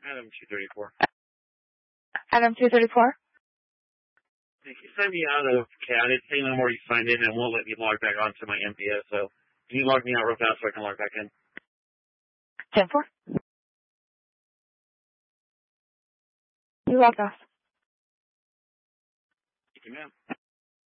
Adam 234. Adam 234? You signed me out of CAD. It's saying I'm already signed in and won't let me log back onto my MPS, so can you log me out real fast so I can log back in? 10-4. You logged off. Thank you, ma'am.